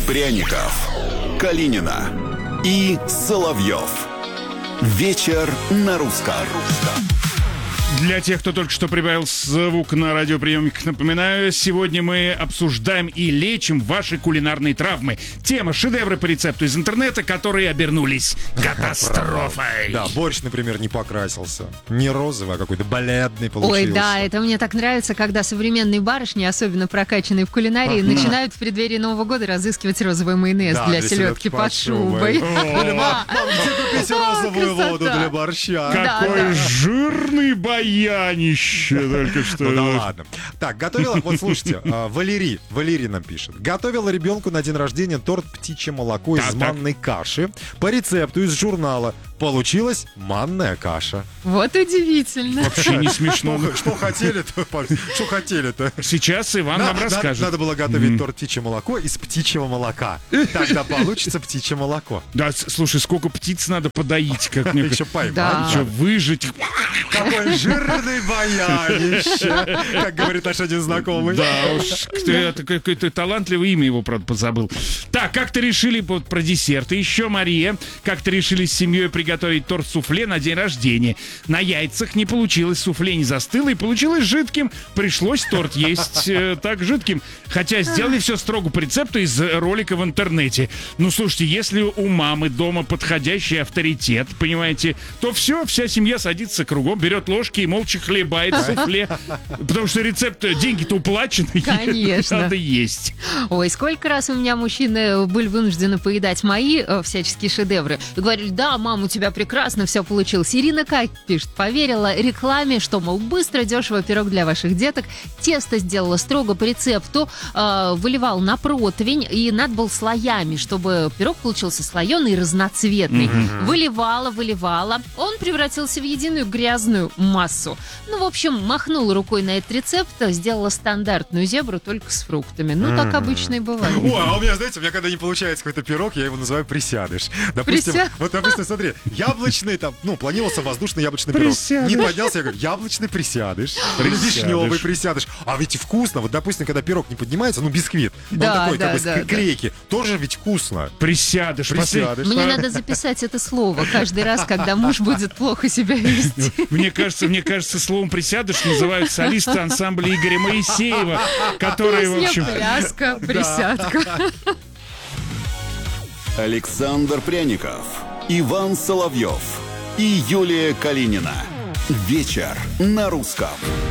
Пряников, Калинина и Соловьев. Вечер на русском. Для тех, кто только что прибавил звук на радиоприемниках, напоминаю, сегодня мы обсуждаем и лечим ваши кулинарные травмы. Тема — шедевры по рецепту из интернета, которые обернулись катастрофой. Да, борщ, например, не покрасился. Не розовый, а какой-то бледный получился. Ой, да, это мне так нравится, когда современные барышни, особенно прокачанные в кулинарии, начинают в преддверии Нового года разыскивать розовый майонез для селедки под шубой. Или, мам, где купить розовую воду для борща? Какой жирный баянище только что. Ну да ладно. Так, готовила, вот слушайте, Валерий нам пишет. Готовила ребенку на день рождения торт «Птичье молоко» из манной каши. По рецепту из журнала. Получилась манная каша. Вот удивительно. Вообще не смешно. Что хотели-то? Что хотели-то? Сейчас Иван нам расскажет. Надо было готовить торт «Птичье молоко» из птичьего молока. Тогда получится птичье молоко. Да, слушай, сколько птиц надо подоить, как мне еще поймать. Да. Что, выжить. Какой жирный баянище, как говорит наш один знакомый. Да уж, какое-то талантливое имя его, правда, позабыл. Так, как-то решили про десерты еще, Мария. Как-то решили с семьей приготовить торт-суфле на день рождения. На яйцах не получилось, суфле не застыло и получилось жидким. Пришлось торт есть так жидким. Хотя сделали все строго по рецепту из ролика в интернете. Ну, слушайте, если у мамы дома подходящий авторитет, понимаете, то все, вся семья садится кругом, берет ложки и молча хлебает суфле. Потому что рецепт, деньги-то уплачены. Конечно. Надо есть. Ой, сколько раз у меня мужчины были вынуждены поедать мои всяческие шедевры. И говорили: да, мам, у тебя прекрасно все получилось. Ирина К. пишет: поверила рекламе, что, мол, быстро, дешево пирог для ваших деток. Тесто сделала строго по рецепту, выливал на противень и надо было слоями, чтобы пирог получился слоеный и разноцветный. Выливала. Он превратился в единую грязную массу. Ну, в общем, махнула рукой на этот рецепт, сделала стандартную зебру только с фруктами. Ну, так обычно и бывает. О, а у меня, знаете, когда не получается какой-то пирог, я его называю присядыш. Допустим, смотри, яблочный, там, планировался воздушный яблочный пирог. Не поднялся, я говорю, яблочный присядыш. Вишневый присядыш. А ведь вкусно. Вот, допустим, когда пирог не поднимается, бисквит, он такой, как бы, клейкий. Тоже ведь вкусно. Присядыш. Мне надо записать это слово каждый раз, когда муж будет плохо себя вести. Мне кажется, словом «присядыш» называют солисты ансамбля Игоря Моисеева, которые, в общем... Пляска, присядка. Александр Пряников, Иван Соловьев и Юлия Калинина. Вечер на русском.